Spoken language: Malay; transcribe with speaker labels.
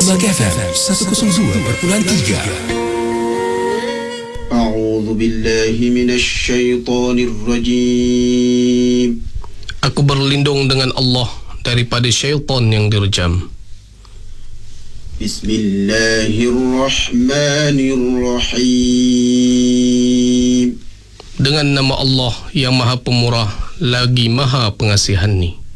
Speaker 1: Demak FM 102.3.
Speaker 2: A'udzu billahi minasy syaithanir rajim.
Speaker 3: Aku berlindung dengan Allah daripada syaitan yang direjam.
Speaker 2: Bismillahirrahmanirrahim.
Speaker 3: Dengan nama Allah yang Maha Pemurah lagi Maha Pengasihani.